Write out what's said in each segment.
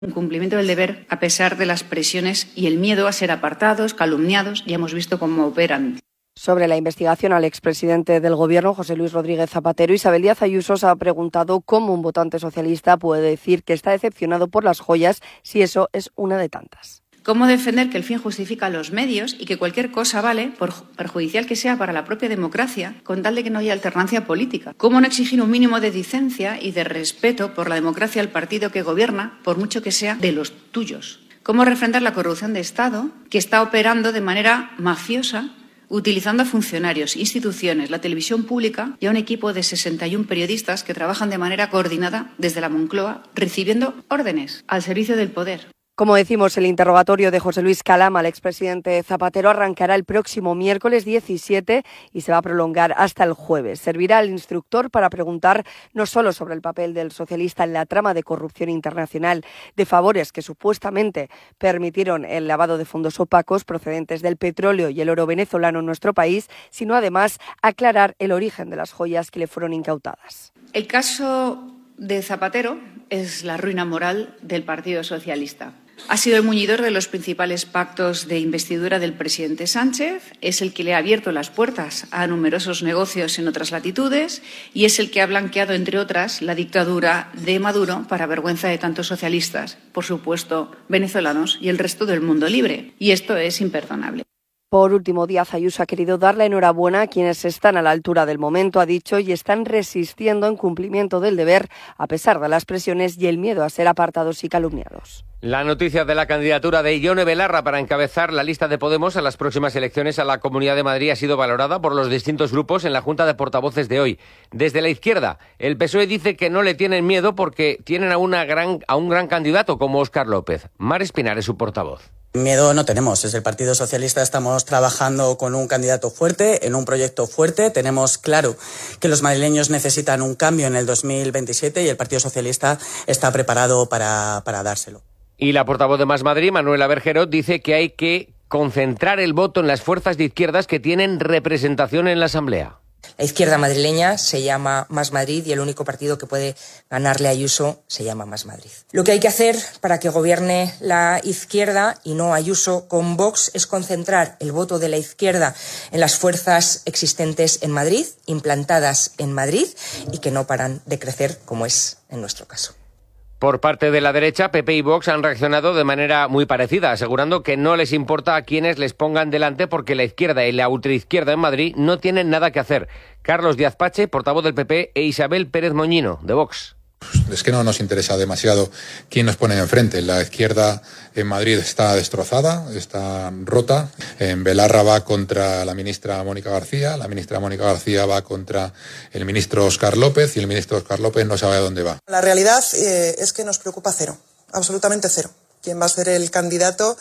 Un cumplimiento del deber a pesar de las presiones y el miedo a ser apartados, calumniados. Ya hemos visto cómo operan. Sobre la investigación al expresidente del Gobierno, José Luis Rodríguez Zapatero, Isabel Díaz Ayuso se ha preguntado cómo un votante socialista puede decir que está decepcionado por las joyas si eso es una de tantas. ¿Cómo defender que el fin justifica los medios y que cualquier cosa vale, por perjudicial que sea para la propia democracia, con tal de que no haya alternancia política? ¿Cómo no exigir un mínimo de decencia y de respeto por la democracia al partido que gobierna, por mucho que sea de los tuyos? ¿Cómo refrendar la corrupción de Estado que está operando de manera mafiosa, utilizando a funcionarios, instituciones, la televisión pública y a un equipo de 61 periodistas que trabajan de manera coordinada desde la Moncloa, recibiendo órdenes al servicio del poder? Como decimos, el interrogatorio de José Luis Calama al expresidente Zapatero arrancará el próximo miércoles 17 y se va a prolongar hasta el jueves. Servirá al instructor para preguntar no solo sobre el papel del socialista en la trama de corrupción internacional de favores que supuestamente permitieron el lavado de fondos opacos procedentes del petróleo y el oro venezolano en nuestro país, sino además aclarar el origen de las joyas que le fueron incautadas. El caso de Zapatero es la ruina moral del Partido Socialista. Ha sido el muñidor de los principales pactos de investidura del presidente Sánchez, es el que le ha abierto las puertas a numerosos negocios en otras latitudes y es el que ha blanqueado, entre otras, la dictadura de Maduro para vergüenza de tantos socialistas, por supuesto venezolanos y el resto del mundo libre. Y esto es imperdonable. Por último, Díaz Ayuso ha querido dar la enhorabuena a quienes están a la altura del momento, ha dicho, y están resistiendo en cumplimiento del deber, a pesar de las presiones y el miedo a ser apartados y calumniados. La noticia de la candidatura de Ione Belarra para encabezar la lista de Podemos a las próximas elecciones a la Comunidad de Madrid ha sido valorada por los distintos grupos en la Junta de Portavoces de hoy. Desde la izquierda, el PSOE dice que no le tienen miedo porque tienen a un gran candidato como Óscar López. Mar Espinar es su portavoz. Miedo no tenemos. Desde el Partido Socialista estamos trabajando con un candidato fuerte, en un proyecto fuerte. Tenemos claro que los madrileños necesitan un cambio en el 2027 y el Partido Socialista está preparado para dárselo. Y la portavoz de Más Madrid, Manuela Berjero, dice que hay que concentrar el voto en las fuerzas de izquierdas que tienen representación en la Asamblea. La izquierda madrileña se llama Más Madrid y el único partido que puede ganarle a Ayuso se llama Más Madrid. Lo que hay que hacer para que gobierne la izquierda y no Ayuso con Vox es concentrar el voto de la izquierda en las fuerzas existentes en Madrid, implantadas en Madrid y que no paran de crecer como es en nuestro caso. Por parte de la derecha, PP y Vox han reaccionado de manera muy parecida, asegurando que no les importa a quienes les pongan delante porque la izquierda y la ultraizquierda en Madrid no tienen nada que hacer. Carlos Díaz Pache, portavoz del PP, e Isabel Pérez Moñino, de Vox. Es que no nos interesa demasiado quién nos pone enfrente. La izquierda en Madrid está destrozada, está rota. En Belarra va contra la ministra Mónica García, la ministra Mónica García va contra el ministro Óscar López y el ministro Óscar López no sabe a dónde va. La realidad es que nos preocupa cero, absolutamente cero. ¿Quién va a ser el candidato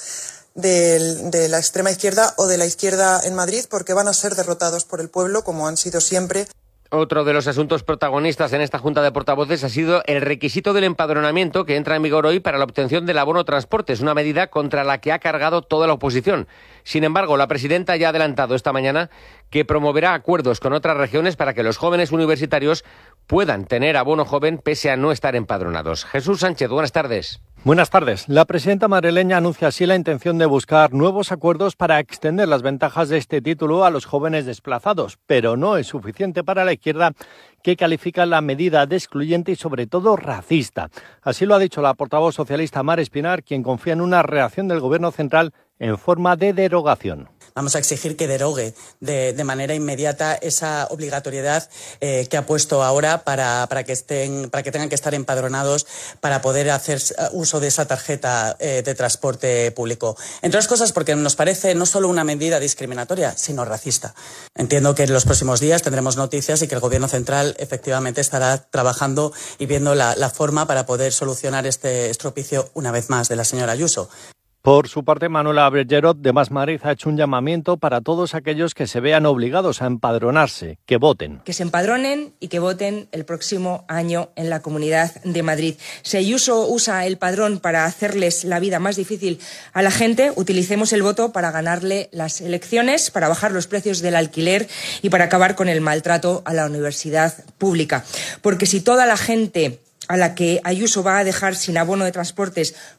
de la extrema izquierda o de la izquierda en Madrid? Porque van a ser derrotados por el pueblo, como han sido siempre. Otro de los asuntos protagonistas en esta Junta de Portavoces ha sido el requisito del empadronamiento que entra en vigor hoy para la obtención del abono transporte. Es una medida contra la que ha cargado toda la oposición. Sin embargo, la presidenta ya ha adelantado esta mañana que promoverá acuerdos con otras regiones para que los jóvenes universitarios puedan tener abono joven pese a no estar empadronados. Jesús Sánchez, buenas tardes. Buenas tardes. La presidenta madrileña anuncia así la intención de buscar nuevos acuerdos para extender las ventajas de este título a los jóvenes desplazados, pero no es suficiente para la izquierda, que califica la medida de excluyente y sobre todo racista. Así lo ha dicho la portavoz socialista Mar Espinar, quien confía en una reacción del Gobierno central en forma de derogación. Vamos a exigir que derogue de manera inmediata esa obligatoriedad que ha puesto ahora para que tengan que estar empadronados para poder hacer uso de esa tarjeta de transporte público. Entre otras cosas porque nos parece no solo una medida discriminatoria, sino racista. Entiendo que en los próximos días tendremos noticias y que el Gobierno central efectivamente estará trabajando y viendo la forma para poder solucionar este estropicio una vez más de la señora Ayuso. Por su parte, Manuela Bergerot, de Más Madrid, ha hecho un llamamiento para todos aquellos que se vean obligados a empadronarse, que voten. Que se empadronen y que voten el próximo año en la Comunidad de Madrid. Si Ayuso usa el padrón para hacerles la vida más difícil a la gente, utilicemos el voto para ganarle las elecciones, para bajar los precios del alquiler y para acabar con el maltrato a la universidad pública. Porque si toda la gente a la que Ayuso va a dejar sin abono de transportes